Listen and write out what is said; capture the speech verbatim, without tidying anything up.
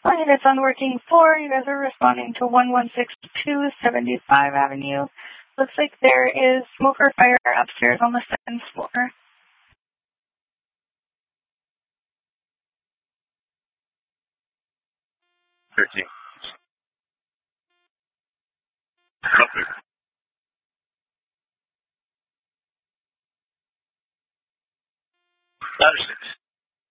Units on working floor, you guys are responding to one one six two seventy-five Avenue. Looks like there is smoke or fire upstairs on the second floor. thirteen. Copy. Understood.